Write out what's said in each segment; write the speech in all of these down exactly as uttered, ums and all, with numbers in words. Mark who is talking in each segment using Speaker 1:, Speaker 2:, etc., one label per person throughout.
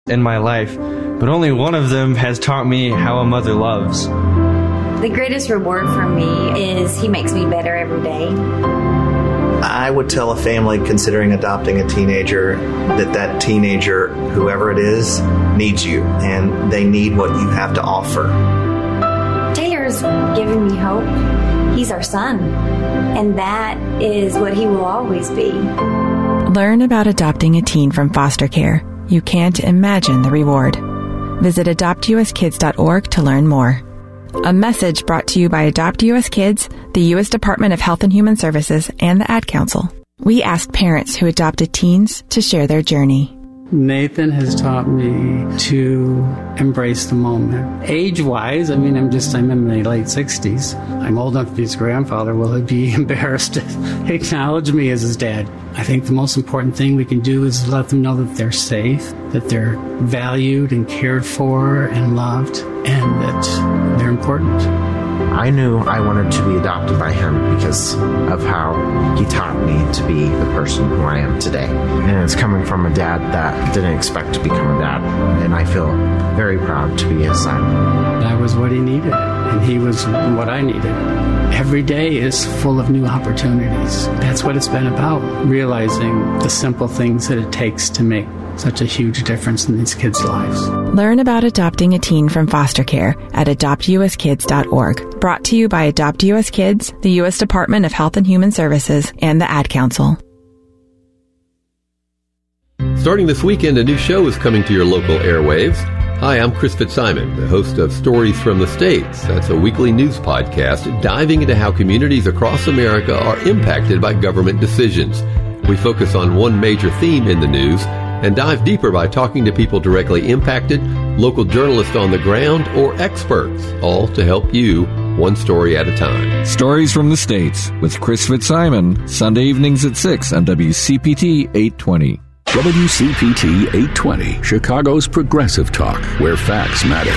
Speaker 1: in my life, but only one of them has taught me how a mother loves.
Speaker 2: The greatest reward for me is he makes me better every day.
Speaker 3: I would tell a family considering adopting a teenager that that teenager, whoever it is, needs you, and they need what you have to offer.
Speaker 2: Taylor's giving me hope. He's our son, and that is what he will always be.
Speaker 4: Learn about adopting a teen from foster care. You can't imagine the reward. Visit adopt u s kids dot org to learn more. A message brought to you by Adopt U S Kids, the U S Department of Health and Human Services, and the Ad Council. We asked parents who adopted teens to share their journey.
Speaker 5: Nathan has taught me to embrace the moment. Age-wise, I mean, I'm just, I'm in my late sixties. I'm old enough to be his grandfather. Will he be embarrassed to acknowledge me as his dad? I think the most important thing we can do is let them know that they're safe, that they're valued and cared for and loved, and that they're important.
Speaker 6: I knew I wanted to be adopted by him because of how he taught me to be the person who I am today. And it's coming from a dad that didn't expect to become a dad. And I feel very proud to be his son.
Speaker 5: I was what he needed, and he was what I needed. Every day is full of new opportunities. That's what it's been about, realizing the simple things that it takes to make such a huge difference in these kids' lives.
Speaker 4: Learn about adopting a teen from foster care at adopt u s kids dot org. Brought to you by Adopt U S Kids, the U S Department of Health and Human Services, and the Ad Council.
Speaker 7: Starting this weekend, a new show is coming to your local airwaves. Hi, I'm Chris Fitzsimon, the host of Stories from the States. That's a weekly news podcast diving into how communities across America are impacted by government decisions. We focus on one major theme in the news and dive deeper by talking to people directly impacted, local journalists on the ground, or experts, all to help you one story at a time.
Speaker 8: Stories from the States with Chris Fitzsimon, Sunday evenings at six on W C P T eight twenty.
Speaker 9: W C P T eight twenty, Chicago's progressive talk, where facts matter.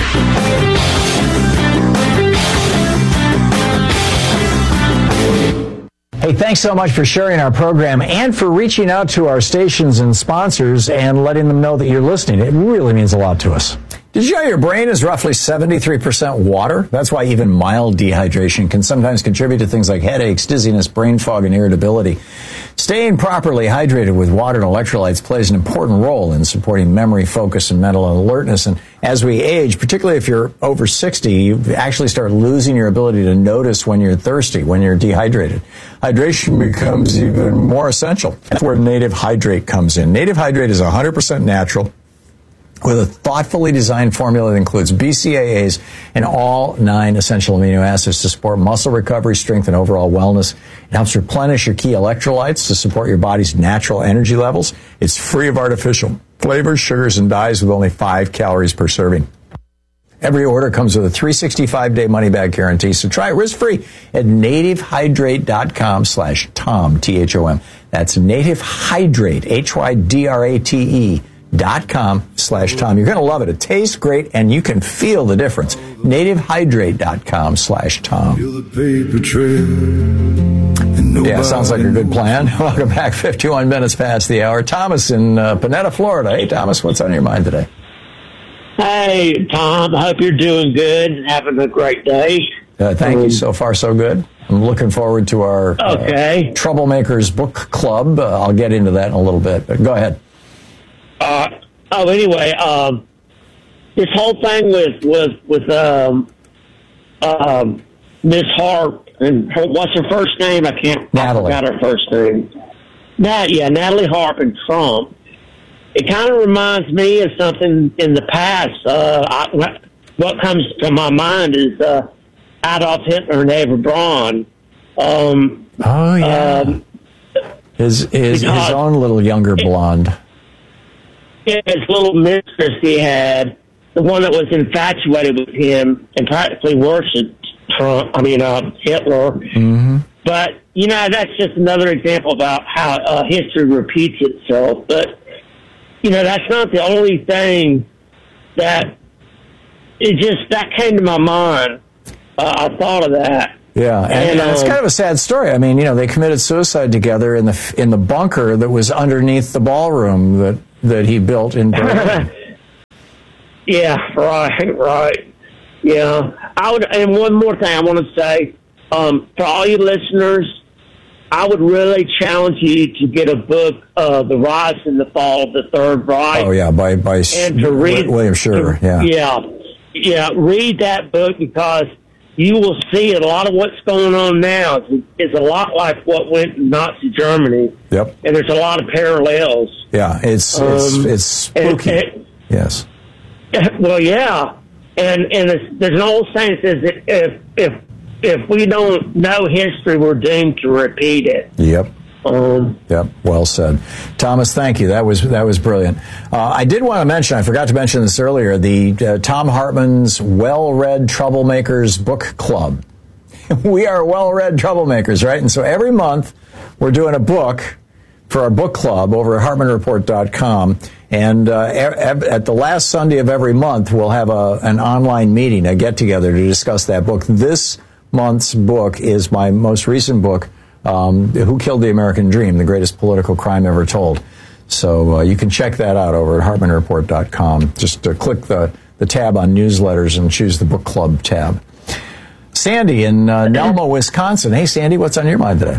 Speaker 10: Hey, thanks so much for sharing our program and for reaching out to our stations and sponsors and letting them know that you're listening. It really means a lot to us. Did you know your brain is roughly seventy-three percent water? That's why even mild dehydration can sometimes contribute to things like headaches, dizziness, brain fog, and irritability. Staying properly hydrated with water and electrolytes plays an important role in supporting memory, focus, and mental alertness. And as we age, particularly if you're over sixty, you actually start losing your ability to notice when you're thirsty, when you're dehydrated. Hydration becomes even more essential. That's where Native Hydrate comes in. Native Hydrate is one hundred percent natural, with a thoughtfully designed formula that includes B C A As and all nine essential amino acids to support muscle recovery, strength, and overall wellness. It helps replenish your key electrolytes to support your body's natural energy levels. It's free of artificial flavors, sugars, and dyes with only five calories per serving. Every order comes with a three hundred sixty-five day money-back guarantee, so try it risk-free at nativehydrate.com slash Tom, T H O M. That's nativehydrate, H Y D R A T E, dot com slash Tom. You're going to love it. It tastes great, and you can feel the difference. nativehydrate.com slash Tom. Yeah, sounds like a good plan. Welcome back. fifty-one minutes past the hour. Thomas in uh, Panetta, Florida. Hey, Thomas, what's on your mind today?
Speaker 11: Hey, Tom. I hope you're doing good and having a great day.
Speaker 10: Uh, thank um, you. So far, so good. I'm looking forward to our
Speaker 11: okay.
Speaker 10: uh, Troublemakers Book Club. Uh, I'll get into that in a little bit, but go ahead.
Speaker 11: Uh, oh, anyway, um, this whole thing with with with um, um, Miss Harp and her, what's her first name? I can't.
Speaker 10: Natalie.
Speaker 11: I forgot her first name. Nat, yeah, Natalie Harp and Trump. It kind of reminds me of something in the past. Uh, I, what comes to my mind is uh, Adolf Hitler and Eva Braun. Um,
Speaker 10: oh yeah, um, his his, his own little younger blonde.
Speaker 11: His little mistress he had, the one that was infatuated with him and practically worshipped Trump, I mean, uh, Hitler.
Speaker 10: Mm-hmm.
Speaker 11: But, you know, that's just another example about how uh, history repeats itself. But, you know, that's not the only thing that, it just, that came to my mind. Uh, I thought of that.
Speaker 10: Yeah, and,
Speaker 11: and
Speaker 10: um, it's kind of a sad story. I mean, you know, they committed suicide together in the in the bunker that was underneath the ballroom that, that he built in Berlin.
Speaker 11: Yeah, right, right. Yeah. I would, and one more thing I want to say, um, for all you listeners, I would really challenge you to get a book, uh, The Rise and the Fall of the Third Reich.
Speaker 10: Oh, yeah, by, by
Speaker 11: and to read,
Speaker 10: William Shirer,
Speaker 11: to,
Speaker 10: yeah.
Speaker 11: Yeah, yeah, read that book because you will see a lot of what's going on now is, is a lot like what went in Nazi Germany.
Speaker 10: Yep.
Speaker 11: And there's a lot of parallels.
Speaker 10: Yeah, it's it's, um, it's spooky. And, and, yes.
Speaker 11: Well, yeah. And and it's, there's an old saying that says that if, if if we don't know history, we're doomed to repeat it.
Speaker 10: Yep.
Speaker 11: Um,
Speaker 10: yep. Well said, Thomas. Thank you. That was that was brilliant. Uh, I did want to mention. I forgot to mention this earlier. The uh, Thom Hartmann's Well-Read Troublemakers Book Club. We are well-read troublemakers, right? And so every month we're doing a book for our book club over at Hartman Report dot com. And uh, at the last Sunday of every month, we'll have a, an online meeting, a get-together to discuss that book. This month's book is my most recent book, um, Who Killed the American Dream, the greatest political crime ever told. So uh, you can check that out over at Hartman Report dot com. Just uh, click the, the tab on newsletters and choose the book club tab. Sandy in uh, Nelma, Wisconsin. Hey, Sandy, what's on your mind today?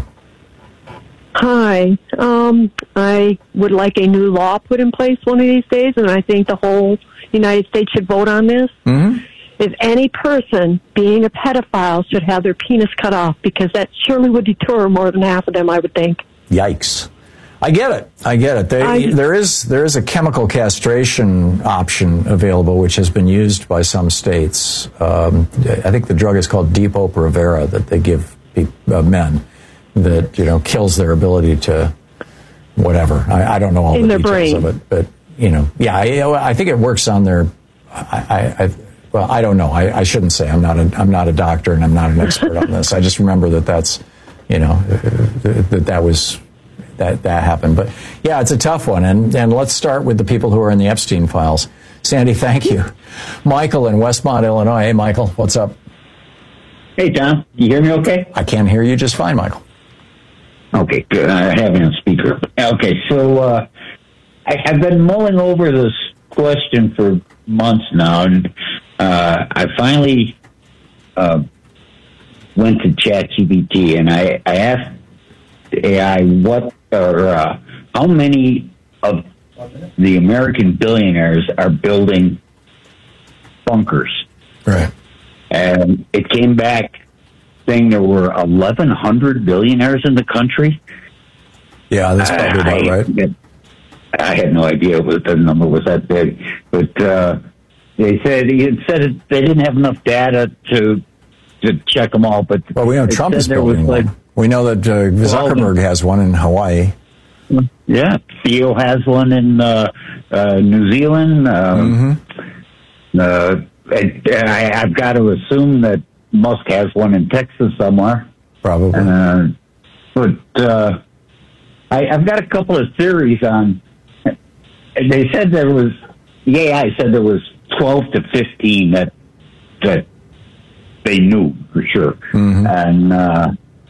Speaker 12: Hi. Um, I would like a new law put in place one of these days, and I think the whole United States should vote on this.
Speaker 10: Mm-hmm.
Speaker 12: If any person being a pedophile should have their penis cut off, because that surely would deter more than half of them, I would think.
Speaker 10: Yikes. I get it. I get it. They, I, there is there is a chemical castration option available, which has been used by some states. Um, I think the drug is called Depo-Provera that they give uh, men that, you know, kills their ability to whatever. I, I don't know all
Speaker 12: in
Speaker 10: the
Speaker 12: their
Speaker 10: details
Speaker 12: brain.
Speaker 10: of it, but you know, yeah, I, I think it works on their. I, I, I well, I don't know. I, I shouldn't say. I'm not a I'm not a doctor and I'm not an expert on this. I just remember that that's, you know, that that was. That that happened. But, yeah, it's a tough one. And, and let's start with the people who are in the Epstein files. Sandy, thank you. Michael in Westmont, Illinois. Hey, Michael, what's up?
Speaker 13: Hey, Tom. You hear me okay?
Speaker 10: I can hear you just fine, Michael.
Speaker 13: Okay, good. I have you on speaker. Okay, so uh, I, I've been mulling over this question for months now, and uh, I finally uh, went to ChatGPT, and I, I asked A I what or uh, how many of the American billionaires are building bunkers.
Speaker 10: Right.
Speaker 13: And it came back saying there were eleven hundred billionaires in the country.
Speaker 10: Yeah, that's probably about
Speaker 13: I,
Speaker 10: right.
Speaker 13: I had no idea what the number was that big. But uh, they said, it said it, they didn't have enough data to to check them all. But
Speaker 10: well, we know Trump is building one. Like, we know that uh, Zuckerberg has one in Hawaii.
Speaker 13: Yeah, Theo has one in uh, uh, New Zealand. Um, mm-hmm. uh, I, I've got to assume that Musk has one in Texas somewhere.
Speaker 10: Probably.
Speaker 13: Uh, but uh, I, I've got a couple of theories on. They said there was. The A I said there was twelve to fifteen that that they knew for sure,
Speaker 10: mm-hmm.
Speaker 13: and. Uh,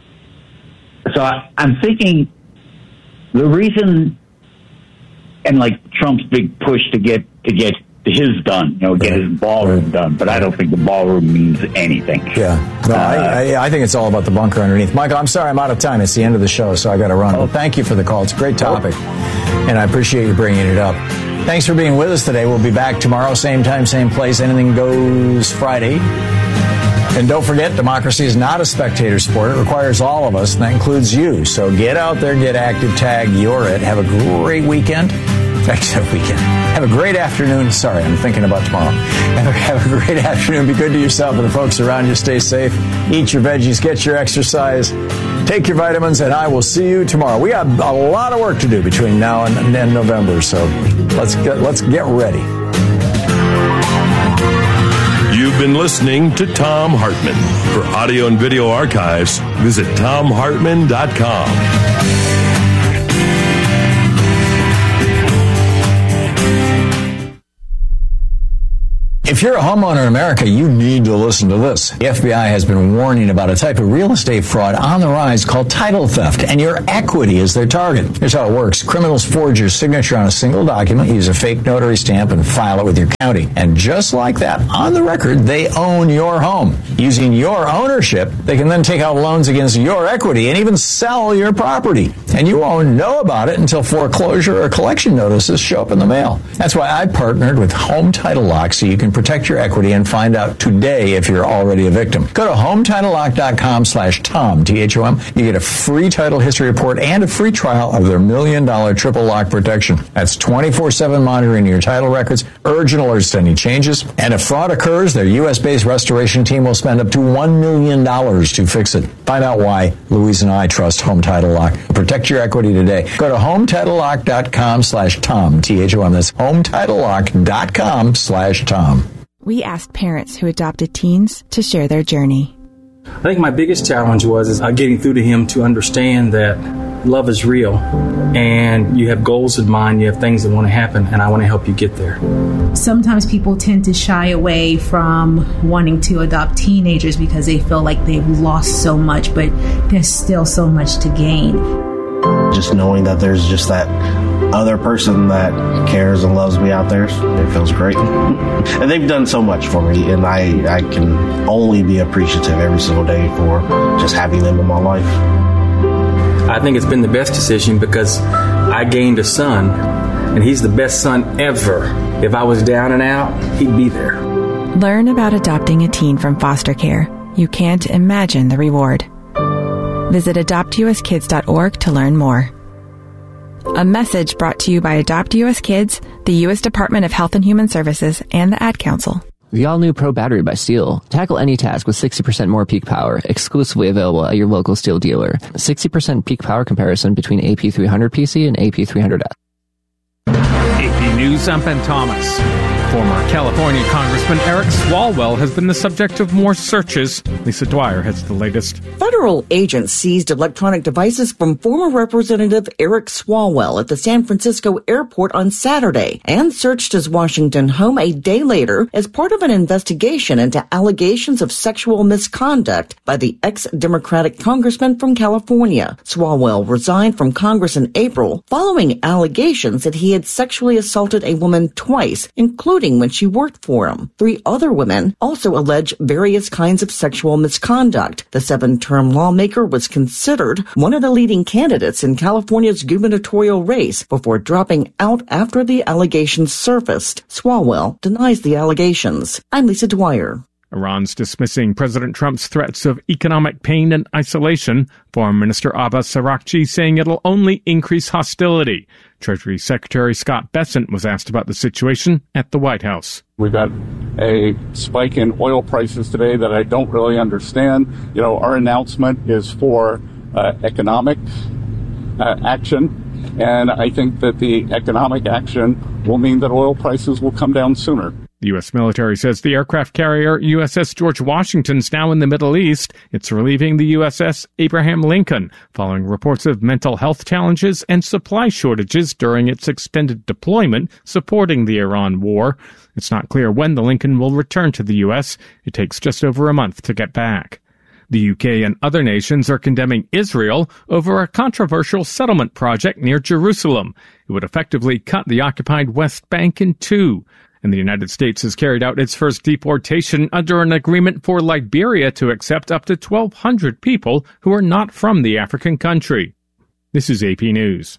Speaker 13: So I, I'm thinking the reason, and like Trump's big push to get to get his done, you know, get right. his ballroom right. done, but I don't think the ballroom means anything.
Speaker 10: Yeah, no, uh, I, I, I think it's all about the bunker underneath. Michael, I'm sorry I'm out of time. It's the end of the show, so I got to run. Oh. But thank you for the call. It's a great topic, oh. and I appreciate you bringing it up. Thanks for being with us today. We'll be back tomorrow, same time, same place. Anything Goes Friday. And don't forget, democracy is not a spectator sport. It requires all of us, and that includes you. So get out there, get active, tag You're It. Have a great weekend. Except weekend. Have a great afternoon. Sorry, I'm thinking about tomorrow. Have a, have a great afternoon. Be good to yourself and the folks around you. Stay safe. Eat your veggies. Get your exercise. Take your vitamins, and I will see you tomorrow. We have a lot of work to do between now and, and November, so let's get, let's get ready.
Speaker 14: You've been listening to Thom Hartmann. For audio and video archives, visit Thom Hartmann dot com.
Speaker 10: If you're a homeowner in America, you need to listen to this. The F B I has been warning about a type of real estate fraud on the rise called title theft, and your equity is their target. Here's how it works. Criminals forge your signature on a single document, use a fake notary stamp, and file it with your county. And just like that, on the record, they own your home. Using your ownership, they can then take out loans against your equity and even sell your property. And you won't know about it until foreclosure or collection notices show up in the mail. That's why I partnered with Home Title Lock so you can protect your equity and find out today if you're already a victim. Go to home title lock dot com slash Tom, T H O M. You get a free title history report and a free trial of their million dollar triple lock protection. That's twenty-four seven monitoring your title records, urgent alerts to any changes. And if fraud occurs, their U S-based restoration team will spend up to one million dollars to fix it. Find out why Louise and I trust Home Title Lock. Protect your equity today. Go to home title lock dot com slash Tom, T H O M. That's home title lock dot com slash Tom.
Speaker 4: We asked parents who adopted teens to share their journey.
Speaker 15: I think my biggest challenge was is, uh, getting through to him to understand that love is real and you have goals in mind, you have things that want to happen, and I want to help you get there.
Speaker 16: Sometimes people tend to shy away from wanting to adopt teenagers because they feel like they've lost so much, but there's still so much to gain.
Speaker 17: Just knowing that there's just that other person that cares and loves me out there, it feels great. And they've done so much for me, and I, I can only be appreciative every single day for just having them in my life.
Speaker 15: I think it's been the best decision because I gained a son, and he's the best son ever. If I was down and out, he'd be there.
Speaker 4: Learn about adopting a teen from foster care. You can't imagine the reward. Visit adopt u s kids dot org to learn more. A message brought to you by Adopt U S Kids, the U S Department of Health and Human Services, and the Ad Council.
Speaker 18: The all-new Pro Battery by Steel. Tackle any task with sixty percent more peak power, exclusively available at your local Steel dealer. sixty percent peak power comparison between A P three hundred P C and A P three hundred S.
Speaker 19: A P News, I'm Ben Thomas. Former California Congressman Eric Swalwell has been the subject of more searches. Lisa Dwyer has the latest.
Speaker 20: Federal agents seized electronic devices from former Representative Eric Swalwell at the San Francisco airport on Saturday and searched his Washington home a day later as part of an investigation into allegations of sexual misconduct by the ex-Democratic congressman from California. Swalwell resigned from Congress in April following allegations that he had sexually assaulted a woman twice, including when she worked for him. Three other women also allege various kinds of sexual misconduct. The seven-term lawmaker was considered one of the leading candidates in California's gubernatorial race before dropping out after the allegations surfaced. Swalwell denies the allegations. I'm Lisa Dwyer.
Speaker 19: Iran's dismissing President Trump's threats of economic pain and isolation. Foreign Minister Abbas Araghchi saying it'll only increase hostility. Treasury Secretary Scott Bessent was asked about the situation at the White House.
Speaker 21: We've got a spike in oil prices today that I don't really understand. You know, our announcement is for uh, economic uh, action, and I think that the economic action will mean that oil prices will come down sooner.
Speaker 19: The U S military says the aircraft carrier U S S George Washington is now in the Middle East. It's relieving the U S S Abraham Lincoln following reports of mental health challenges and supply shortages during its extended deployment supporting the Iran war. It's not clear when the Lincoln will return to the U S. It takes just over a month to get back. The U K and other nations are condemning Israel over a controversial settlement project near Jerusalem. It would effectively cut the occupied West Bank in two. And the United States has carried out its first deportation under an agreement for Liberia to accept up to twelve hundred people who are not from the African country. This is A P News.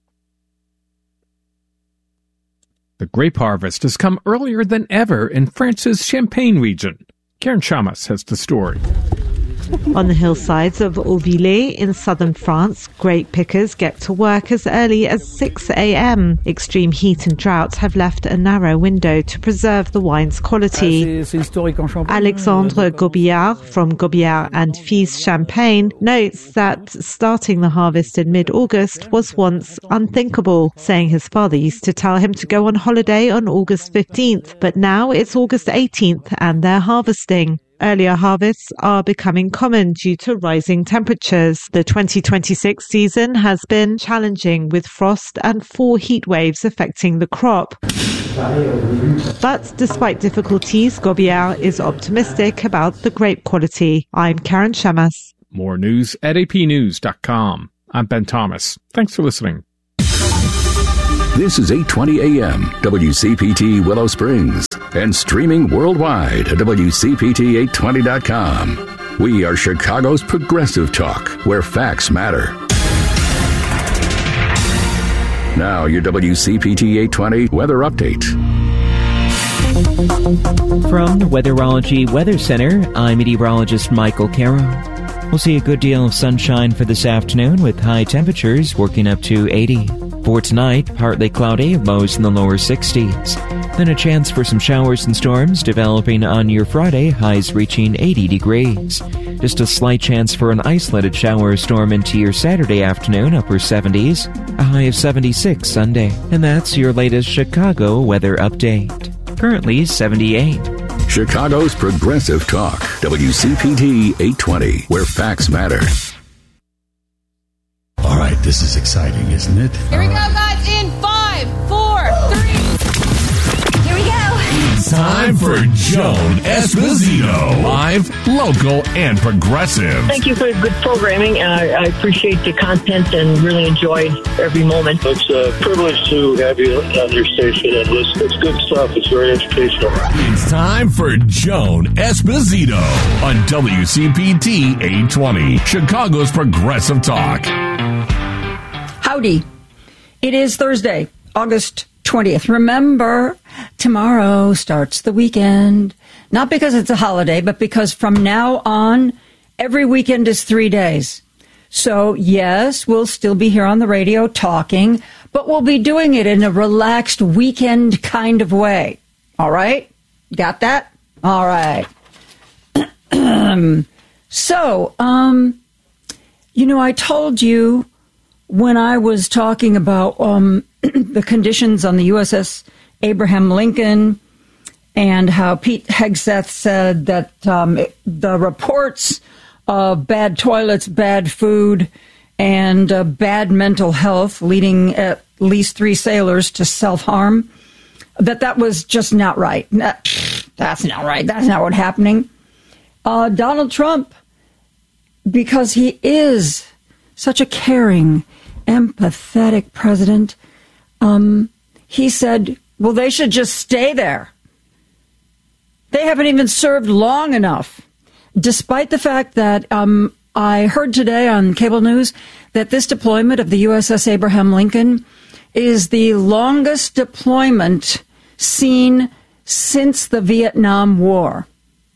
Speaker 19: The grape harvest has come earlier than ever in France's Champagne region. Karen Chamas has the story.
Speaker 22: On the hillsides of Auvillers in southern France, grape pickers get to work as early as six a.m. Extreme heat and drought have left a narrow window to preserve the wine's quality. Alexandre Gobillard from Gobillard and Fils Champagne notes that starting the harvest in mid-August was once unthinkable, saying his father used to tell him to go on holiday on August fifteenth, but now it's August eighteenth and they're harvesting. Earlier harvests are becoming common due to rising temperatures. The twenty twenty-six season has been challenging with frost and four heat waves affecting the crop. But despite difficulties, Gobier is optimistic about the grape quality. I'm Karen Shamas.
Speaker 19: More news at a p news dot com. I'm Ben Thomas. Thanks for listening.
Speaker 9: This is eight twenty a m W C P T Willow Springs and streaming worldwide at W C P T eight twenty dot com. We are Chicago's progressive talk, where facts matter. Now your W C P T eight twenty weather update.
Speaker 1: From the Weatherology Weather Center, I'm meteorologist Michael Caro. We'll see a good deal of sunshine for this afternoon with high temperatures working up to eighty. For tonight, partly cloudy, lows in the lower sixties. Then a chance for some showers and storms developing on your Friday, highs reaching eighty degrees. Just a slight chance for an isolated shower or storm into your Saturday afternoon, upper seventies. A high of seventy-six Sunday. And that's your latest Chicago weather update. Currently seventy-eight.
Speaker 9: Chicago's progressive talk, W C P T eight twenty, where facts matter.
Speaker 3: All right, this is exciting, isn't it?
Speaker 23: Here we go, guys, in five, four, three.
Speaker 2: Here we go.
Speaker 14: It's time for Joan Esposito. Live, local, and progressive.
Speaker 24: Thank you for good programming. Uh, I appreciate the content and really enjoyed every moment.
Speaker 25: It's a privilege to have you on your station and listen. It's good stuff. It's very educational.
Speaker 14: It's time for Joan Esposito on W C P T eight twenty, Chicago's progressive talk.
Speaker 26: Howdy. It is Thursday, August twentieth. Remember, tomorrow starts the weekend. Not because it's a holiday, but because from now on, every weekend is three days. So, yes, we'll still be here on the radio talking, but we'll be doing it in a relaxed weekend kind of way. All right? Got that? All right. so, um, you know, I told you when I was talking about um, the conditions on the U S S Abraham Lincoln and how Pete Hegseth said that um, it, the reports of bad toilets, bad food, and uh, bad mental health leading at least three sailors to self-harm, that that was just not right. That's not right. That's not what's happening. Uh, Donald Trump, because he is such a caring, empathetic president, um, he said, well, they should just stay there. They haven't even served long enough, despite the fact that um, I heard today on cable news that this deployment of the U S S Abraham Lincoln is the longest deployment seen since the Vietnam War.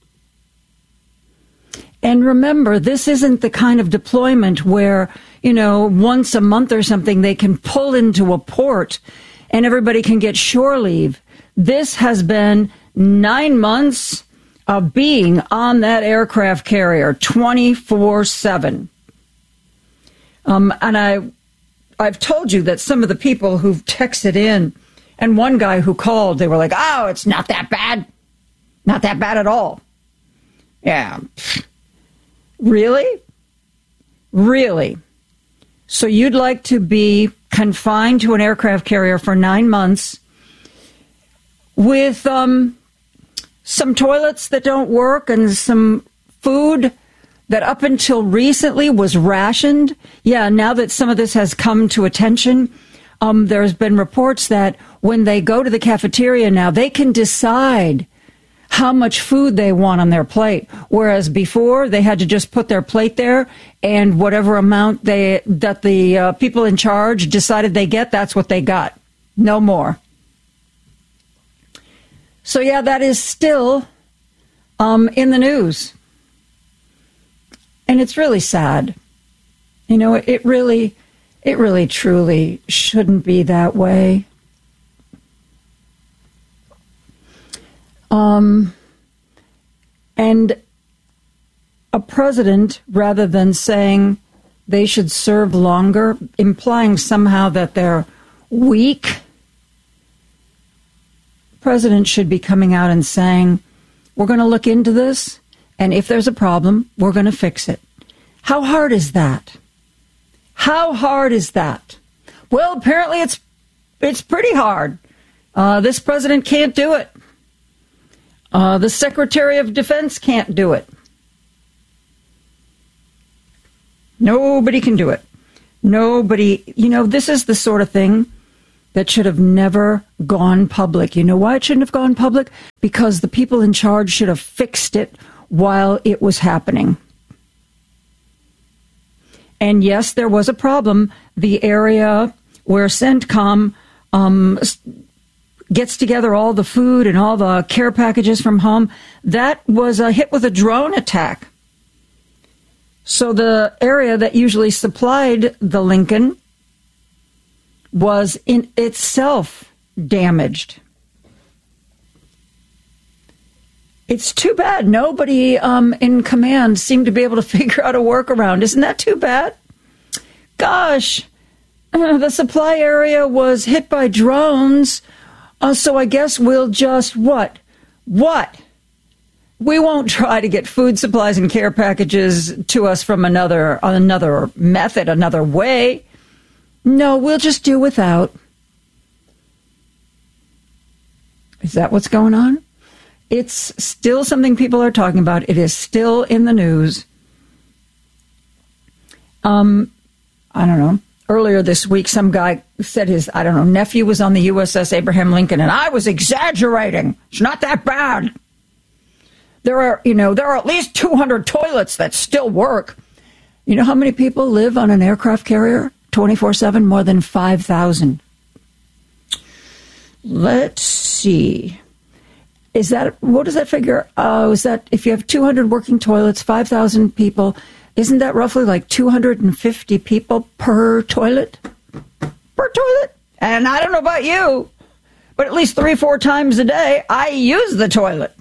Speaker 26: And remember, this isn't the kind of deployment where, you know, once a month or something, they can pull into a port and everybody can get shore leave. This has been nine months of being on that aircraft carrier twenty-four seven. Um, and I, I've told you that some of the people who've texted in, and one guy who called, they were like, oh, it's not that bad. Not that bad at all. Yeah. Really? Really? So you'd like to be confined to an aircraft carrier for nine months with um, some toilets that don't work and some food that up until recently was rationed? Yeah, now that some of this has come to attention, um, there's been reports that when they go to the cafeteria now, they can decide how much food they want on their plate, whereas before they had to just put their plate there and whatever amount they that the uh, people in charge decided they get, that's what they got. No more. So yeah, that is still um, in the news. And it's really sad. You know, it really, it really truly shouldn't be that way. Um, and a president, rather than saying they should serve longer, implying somehow that they're weak, president should be coming out and saying, we're going to look into this, And if there's a problem, we're going to fix it. How hard is that? How hard is that? Well, apparently it's it's pretty hard. Uh, this president can't do it. Uh, the Secretary of Defense can't do it. Nobody can do it. Nobody, you know, this is the sort of thing that should have never gone public. You know why it shouldn't have gone public? Because the people in charge should have fixed it while it was happening. And yes, there was a problem. The area where CENTCOM um, gets together all the food and all the care packages from home, that was a hit with a drone attack. So the area that usually supplied the Lincoln was in itself damaged. It's too bad nobody um, in command seemed to be able to figure out a workaround. Isn't that too bad? Gosh, uh, the supply area was hit by drones, uh, so I guess we'll just, what? What? We won't try to get food supplies and care packages to us from another another method, another way. No, we'll just do without. Is that what's going on? It's still something people are talking about. It is still in the news. Um, I don't know. Earlier this week, some guy said his, I don't know, nephew was on the U S S Abraham Lincoln, and I was exaggerating. It's not that bad. There are, you know, there are at least two hundred toilets that still work. You know how many people live on an aircraft carrier twenty-four seven? More than five thousand. Let's see. Is that, what does that figure? Oh, uh, is that, if you have two hundred working toilets, five thousand people, isn't that roughly like two hundred fifty people per toilet? Per toilet? And I don't know about you, but at least three, four times a day, I use the toilet.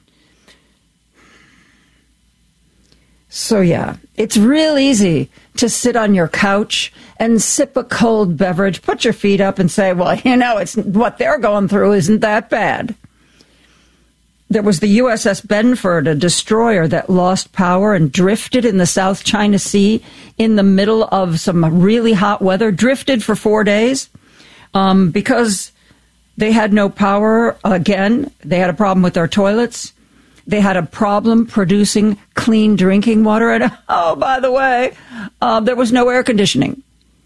Speaker 26: So, yeah, it's real easy to sit on your couch and sip a cold beverage, put your feet up and say, well, you know, it's what they're going through isn't that bad. There was the U S S Benford, a destroyer that lost power and drifted in the South China Sea in the middle of some really hot weather, drifted for four days um, because they had no power. Again, they had a problem with their toilets. They had a problem producing clean drinking water. And, oh, by the way, uh, there was no air conditioning.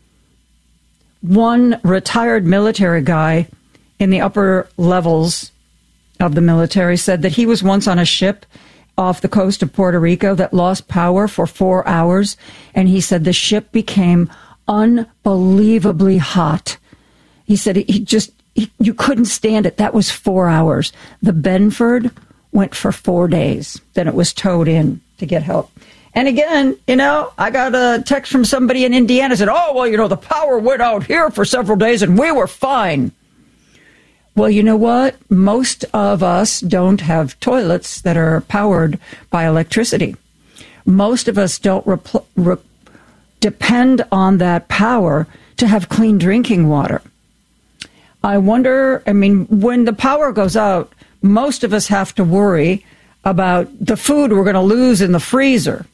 Speaker 26: One retired military guy in the upper levels of the military said that he was once on a ship off the coast of Puerto Rico that lost power for four hours. And he said the ship became unbelievably hot. He said he just, he, you couldn't stand it. That was four hours. The Benford went for four days. Then it was towed in to get help. And again, you know, I got a text from somebody in Indiana said, oh, well, you know, the power went out here for several days and we were fine. Well, you know what? Most of us don't have toilets that are powered by electricity. Most of us don't repl- re- depend on that power to have clean drinking water. I wonder, I mean, when the power goes out, most of us have to worry about the food we're going to lose in the freezer.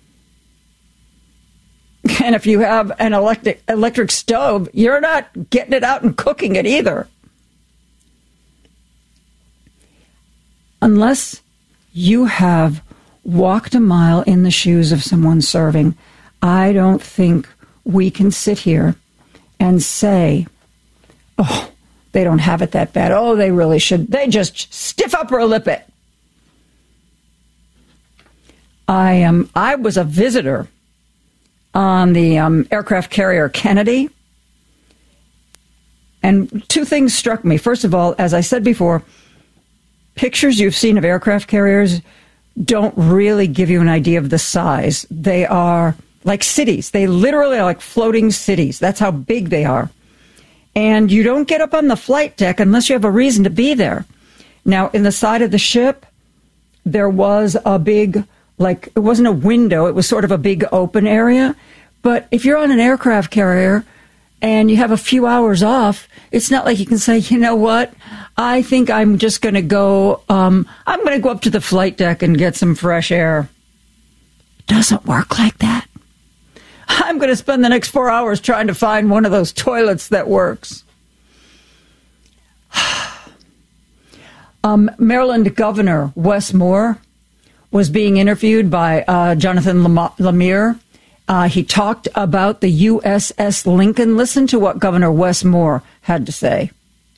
Speaker 26: And if you have an electric electric stove, you're not getting it out and cooking it either. Unless you have walked a mile in the shoes of someone serving, I don't think we can sit here and say, oh, they don't have it that bad. Oh, they really should. They just stiff upper lip it. I am. Um, I was a visitor on the um, aircraft carrier Kennedy, and two things struck me. First of all, as I said before, pictures you've seen of aircraft carriers don't really give you an idea of the size. They are like cities. They literally are like floating cities. That's how big they are. And you don't get up on the flight deck unless you have a reason to be there. Now, in the side of the ship, there was a big, like, it wasn't a window. It was sort of a big open area. But if you're on an aircraft carrier and you have a few hours off, it's not like you can say, you know what, I think I'm just going to go, um, I'm going to go up to the flight deck and get some fresh air. doesn't work like that. I'm going to spend the next four hours trying to find one of those toilets that works. um, Maryland Governor Wes Moore was being interviewed by uh, Jonathan Lemire. Uh, he talked about the U S S Lincoln. Listen to what Governor Wes Moore had to say.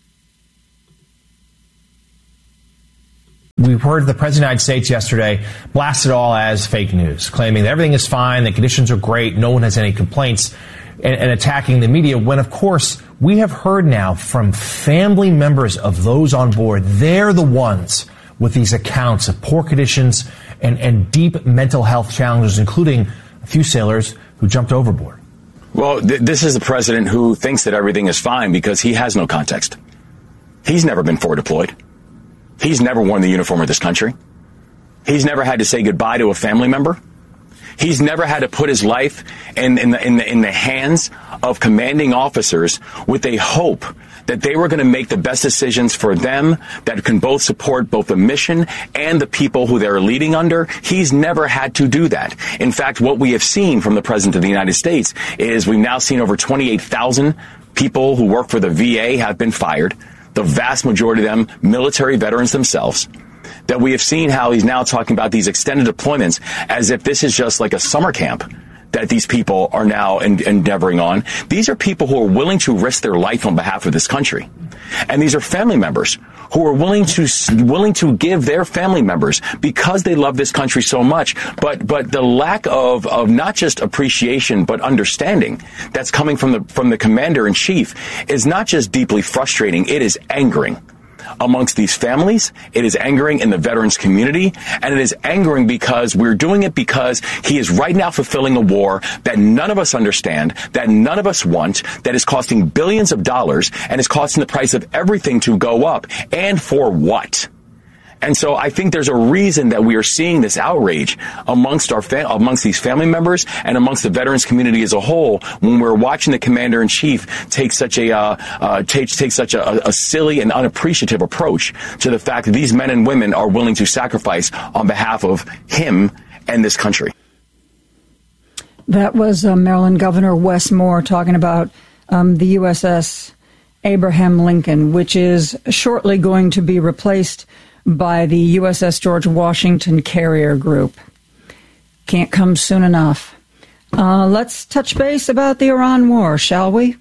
Speaker 5: We heard the President of the United States yesterday blast it all as fake news, claiming that everything is fine, the conditions are great, no one has any complaints, and, and attacking the media, when, of course, we have heard now from family members of those on board. They're the ones with these accounts of poor conditions and, and deep mental health challenges, including a few sailors who jumped overboard.
Speaker 6: Well, th- this is a president who thinks that everything is fine because he has no context. He's never been forward deployed. He's never worn the uniform of this country. He's never had to say goodbye to a family member. He's never had to put his life in, in, the, in, the, in the hands of commanding officers with a hope that they were going to make the best decisions for them that can both support both the mission and the people who they're leading under. He's never had to do that. In fact, what we have seen from the President of the United States is we've now seen over twenty-eight thousand people who work for the V A have been fired. The vast majority of them military veterans themselves, that we have seen how he's now talking about these extended deployments as if this is just like a summer camp that these people are now en- endeavoring on. These are people who are willing to risk their life on behalf of this country. And these are family members who are willing to willing to give their family members because they love this country so much. But but the lack of, of not just appreciation but understanding that's coming from the from the commander in chief is not just deeply frustrating. It is angering amongst these families. It is angering in the veterans community, and it is angering because we're doing it because he is right now fulfilling a war that none of us understand, that none of us want, that is costing billions of dollars and is costing the price of everything to go up. And for what? And so I think there's a reason that we are seeing this outrage amongst our fa- amongst these family members and amongst the veterans community as a whole when we're watching the commander in chief take such a uh, uh, take take such a, a silly and unappreciative approach to the fact that these men and women are willing to sacrifice on behalf of him and this country.
Speaker 26: That was uh, Maryland Governor Wes Moore talking about um, the U S S Abraham Lincoln, which is shortly going to be replaced by the U S S George Washington Carrier Group. Can't come soon enough. Uh, let's touch base about the Iran war, shall we?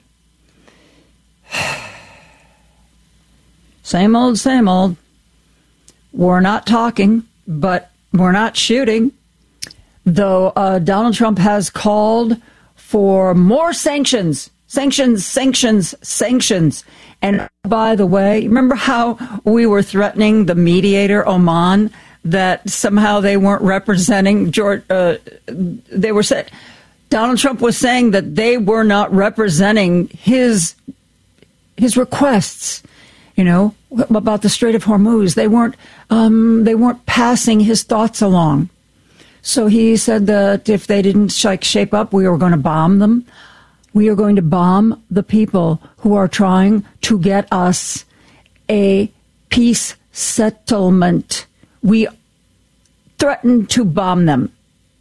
Speaker 26: Same old, same old. We're not talking, but we're not shooting. Though uh, Donald Trump has called for more sanctions. Sanctions, sanctions, sanctions. And by the way, remember how we were threatening the mediator, Oman, that somehow they weren't representing George? Uh, they were saying Donald Trump was saying that they were not representing his his requests. You know, about the Strait of Hormuz. They weren't um, they weren't passing his thoughts along. So he said that if they didn't like shape up, we were going to bomb them. We are going to bomb the people who are trying to get us a peace settlement. We threatened to bomb them.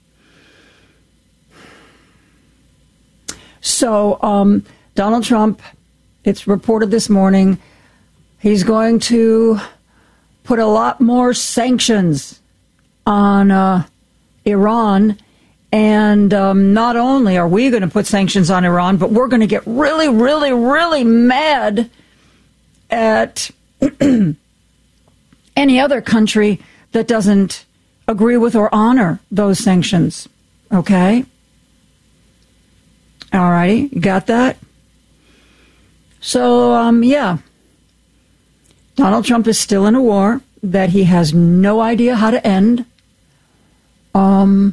Speaker 26: So um, Donald Trump, it's reported this morning, he's going to put a lot more sanctions on uh, Iran. And um, not only are we going to put sanctions on Iran, but we're going to get really, really, really mad at any other country that doesn't agree with or honor those sanctions. Okay? All righty. You got that? So, um, yeah. Donald Trump is still in a war that he has no idea how to end. Um...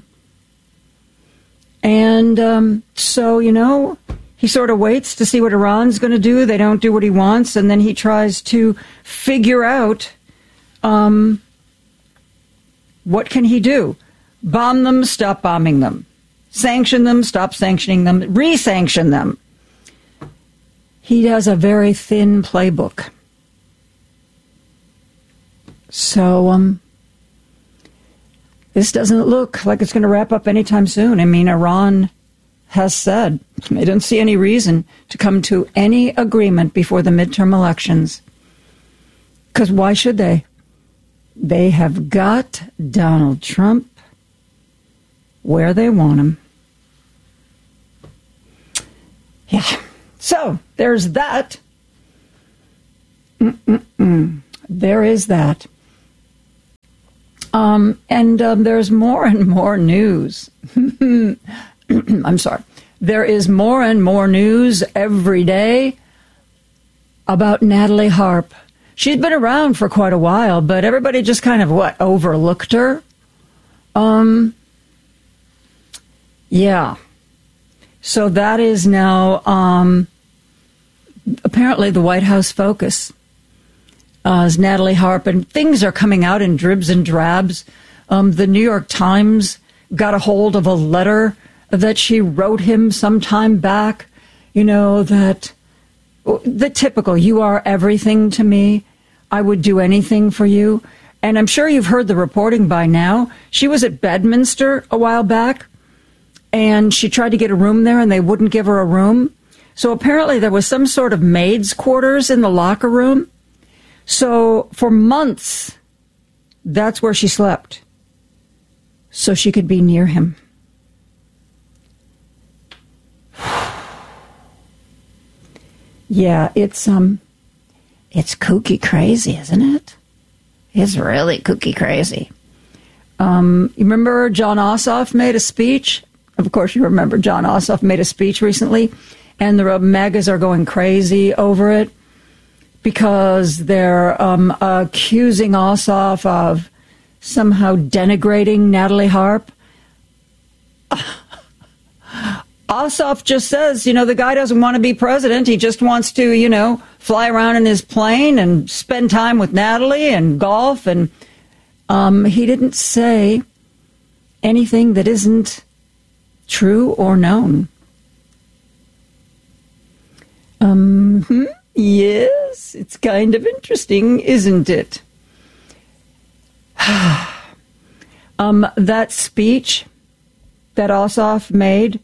Speaker 26: And um, so, you know, he sort of waits to see what Iran's going to do. They don't do what he wants. And then he tries to figure out um, what can he do? Bomb them, stop bombing them. Sanction them, stop sanctioning them. Re-sanction them. He has a very thin playbook. So, um, this doesn't look like it's going to wrap up anytime soon. I mean, Iran has said they don't see any reason to come to any agreement before the midterm elections. Because why should they? They have got Donald Trump where they want him. Yeah. So, there's that. Mm-mm-mm. There is that. Um, and um, there's more and more news. I'm sorry. There is more and more news every day about Natalie Harp. She's been around for quite a while, but everybody just kind of, what, overlooked her? Um, yeah. So that is now um, apparently the White House focus. Uh, is Natalie Harp, and things are coming out in dribs and drabs. Um, the New York Times got a hold of a letter that she wrote him some time back, you know, that the typical, you are everything to me. I would do anything for you. And I'm sure you've heard the reporting by now. She was at Bedminster a while back, and she tried to get a room there, and they wouldn't give her a room. So apparently there was some sort of maid's quarters in the locker room. So for months, that's where she slept, so she could be near him. Yeah, it's um, it's kooky crazy, isn't it? It's really kooky crazy. Um, you remember John Ossoff made a speech? Of course, you remember John Ossoff made a speech recently, and the MAGAs are going crazy over it, because they're um, accusing Ossoff of somehow denigrating Natalie Harp. Ossoff just says, you know, the guy doesn't want to be president. He just wants to, you know, fly around in his plane and spend time with Natalie and golf. And um, he didn't say anything that isn't true or known. Um, hmm? Yes, it's kind of interesting, isn't it? um, that speech that Ossoff made,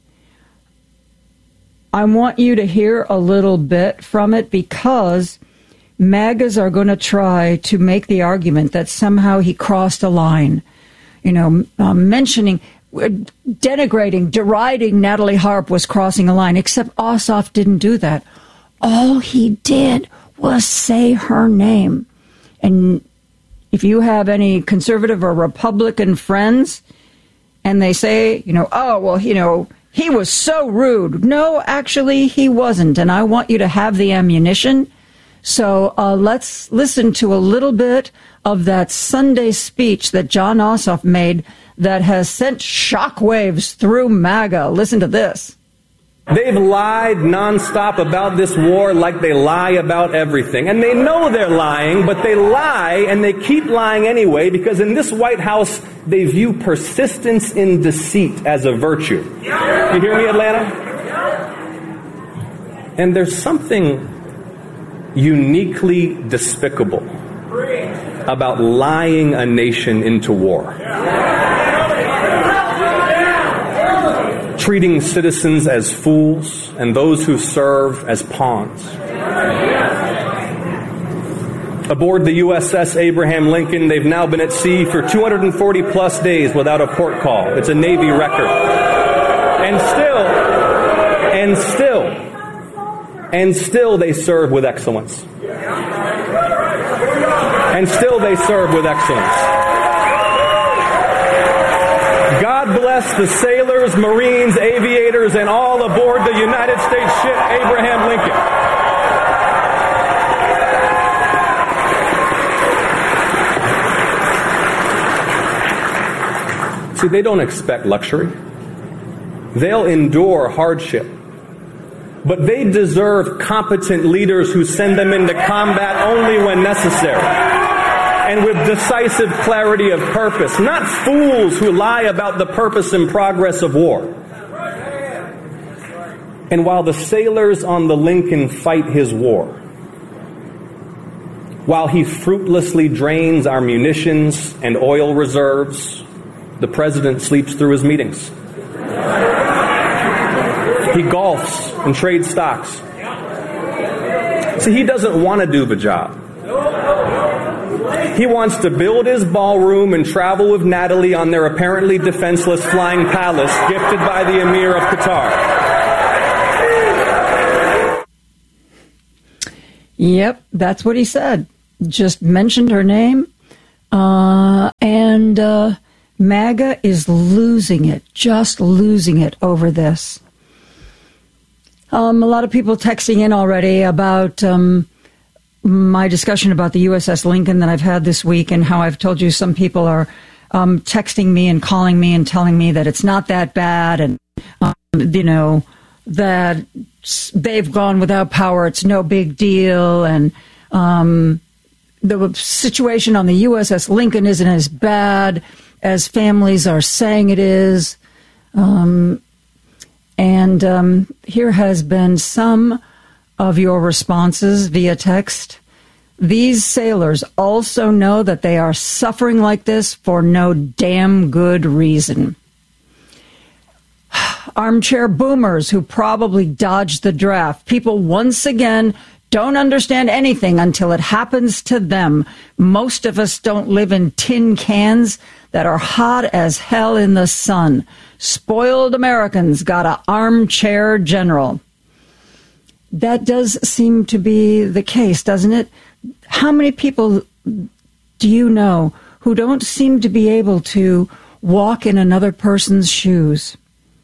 Speaker 26: I want you to hear a little bit from it, because MAGAs are going to try to make the argument that somehow he crossed a line, you know, uh, mentioning, denigrating, deriding Natalie Harp was crossing a line, except Ossoff didn't do that. All he did was say her name. And if you have any conservative or Republican friends and they say, you know, oh, well, you know, he was so rude. No, actually, he wasn't. And I want you to have the ammunition. So uh, let's listen to a little bit of that Sunday speech that John Ossoff made that has sent shockwaves through MAGA. Listen to this.
Speaker 7: They've lied nonstop about this war like they lie about everything. And they know they're lying, but they lie, and they keep lying anyway, because in this White House, they view persistence in deceit as a virtue. You hear me, Atlanta? And there's something uniquely despicable about lying a nation into war. Treating citizens as fools and those who serve as pawns. Aboard the U S S Abraham Lincoln, they've now been at sea for two hundred forty plus days without a port call. It's a Navy record. And still, and still, and still they serve with excellence. And still they serve with excellence. God bless the sailors, Marines, aviators, and all aboard the United States ship Abraham Lincoln. See, they don't expect luxury. They'll endure hardship. But they deserve competent leaders who send them into combat only when necessary, and with decisive clarity of purpose, not fools who lie about the purpose and progress of war. And while the sailors on the Lincoln fight his war, while he fruitlessly drains our munitions and oil reserves, The president sleeps through his meetings. He golfs and trades stocks. See, he doesn't want to do the job. He wants to build his ballroom and travel with Natalie on their apparently defenseless flying palace gifted by the Emir of Qatar.
Speaker 26: Yep, that's what he said. Just mentioned her name. Uh, and uh, MAGA is losing it, just losing it over this. Um, a lot of people texting in already about um, my discussion about the U S S Lincoln that I've had this week, and how I've told you some people are um, texting me and calling me and telling me that it's not that bad, and, um, you know, that they've gone without power, it's no big deal, and um, the situation on the U S S Lincoln isn't as bad as families are saying it is. Um, and um, here has been some of your responses via text. These sailors also know that they are suffering like this for no damn good reason. Armchair boomers who probably dodged the draft. People once again don't understand anything until it happens to them. Most of us don't live in tin cans that are hot as hell in the sun. Spoiled Americans got an armchair general. That does seem to be the case, doesn't it? How many people do you know who don't seem to be able to walk in another person's shoes?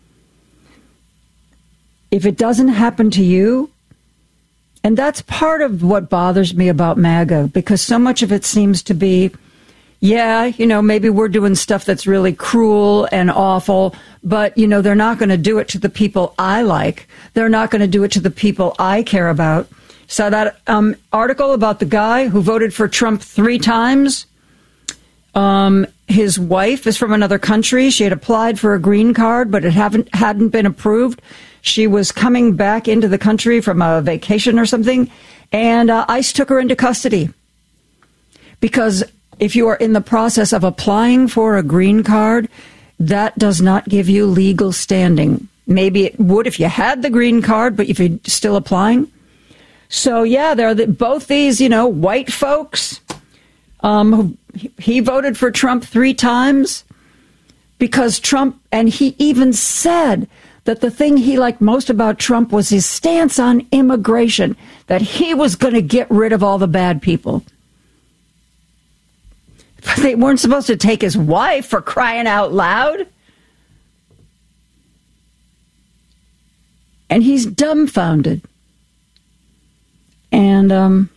Speaker 26: If it doesn't happen to you, and that's part of what bothers me about MAGA, because so much of it seems to be, yeah, you know, maybe we're doing stuff that's really cruel and awful, but, you know, they're not going to do it to the people I like. They're not going to do it to the people I care about. So that um, article about the guy who voted for Trump three times, um, his wife is from another country. She had applied for a green card, but it haven't hadn't been approved. She was coming back into the country from a vacation or something, and uh, ICE took her into custody. Because if you are in the process of applying for a green card, that does not give you legal standing. Maybe it would if you had the green card, but if you're still applying. So, yeah, there are the, both these, you know, white folks. Um, he voted for Trump three times because Trump, and he even said that the thing he liked most about Trump was his stance on immigration, that he was going to get rid of all the bad people. But they weren't supposed to take his wife, for crying out loud. And he's dumbfounded. And um,